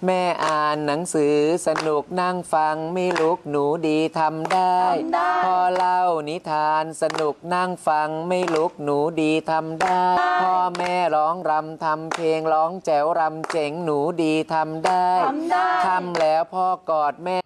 แม่อ่านหนังสือสนุกนั่งฟังไม่ลุกหนูดีทำได้พ่อเล่านิทานสนุกนั่งฟังไม่ลุกหนูดีทำได้พ่อแม่ร้องรำทำเพลงร้องแจ๋วรำเจ๋งหนูดีทำได้ทำแล้วพ่อกอดแม่